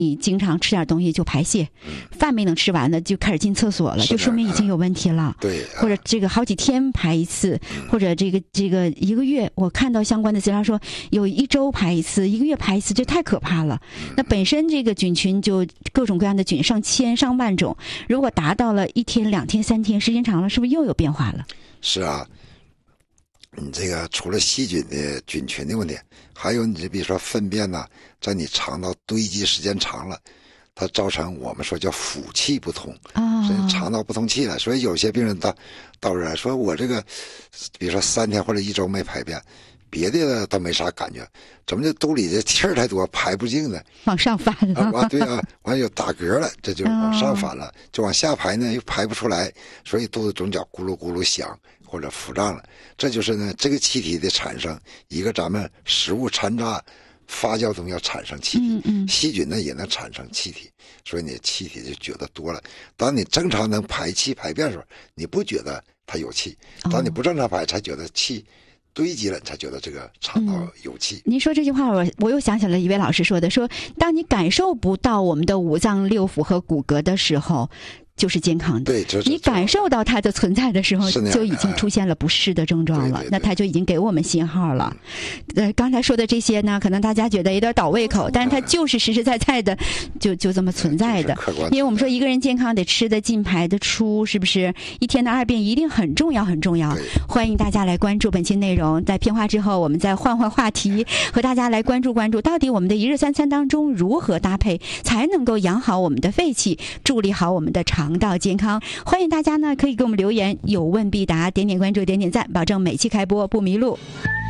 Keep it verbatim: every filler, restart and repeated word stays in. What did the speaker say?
你经常吃点东西就排泄，饭没能吃完呢就开始进厕所了，就说明已经有问题了。 对， 或者这个好几天排一次，或者这个这个一个月，我看到相关的资料说有一周排一次，一个月排一次，这太可怕了。那本身这个菌群就各种各样的菌上千上万种，如果达到了一天、两天、三天，时间长了，是不是又有变化了？ 是啊。你这个除了细菌的菌群的问题，还有你这比如说粪便呐、啊，在你肠道堆积时间长了，它造成我们说叫腑气不通啊，所以肠道不通气了。所以有些病人到到这儿说，我这个比如说三天或者一周没排便，别的倒没啥感觉，怎么就肚里的气儿太多，排不净呢？ 往上反了。 啊，对啊，完有打嗝了，这就往上反了，就往下排呢又排不出来，所以肚子总觉咕噜咕噜响。或者腹胀了，这就是呢这个气体的产生，一个咱们食物掺杂发酵中要产生气体， 嗯嗯， 细菌呢也能产生气体，所以你气体就觉得多了。当你正常能排气排便的时候，你不觉得它有气；当你不正常排，才觉得气堆积了，才觉得这个肠道有气。 嗯、您说这句话，我我又想起了一位老师说的，说当你感受不到我们的五脏六腑和骨骼的时候。就是健康的， 对， 你感受到它的存在的时候，就已经出现了不适的症状了， 对对对， 那它就已经给我们信号了。呃，刚才说的这些呢，可能大家觉得有点倒胃口，但是它就是实实在在的，就就这么存在的。因为我们说一个人健康得吃得进排得出，是不是？一天的二便一定很重要很重要。欢迎大家来关注本期内容，在片花之后，我们再换换话题，和大家来关注关注，到底我们的一日三餐当中如何搭配，才能够养好我们的肺气，助力好我们的肠道健康。欢迎大家呢可以给我们留言，有问必答，点点关注，点点赞，保证每期开播不迷路。